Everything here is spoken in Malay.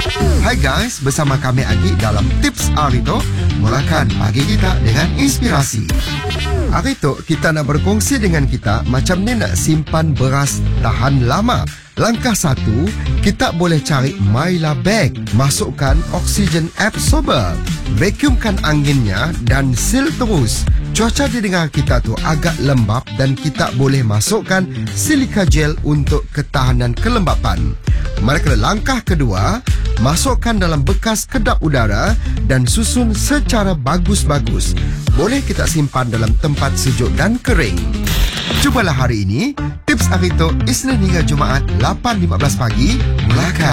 Hai guys, bersama kami Agi dalam Tips Arito. Mulakan pagi kita dengan inspirasi. Arito, kita nak berkongsi dengan kita macam ni nak simpan beras tahan lama. Langkah 1, kita boleh cari Myla bag. Masukkan oksigen absorber. Vacuumkan anginnya dan seal terus. Cuaca di dengar kita tu agak lembap dan kita boleh masukkan silika gel untuk ketahanan kelembapan. Mari langkah kedua, masukkan dalam bekas kedap udara dan susun secara bagus-bagus. Boleh kita simpan dalam tempat sejuk dan kering. Cubalah hari ini. Tips Arito, Isnin hingga Jumaat 8.15 pagi. Mulakan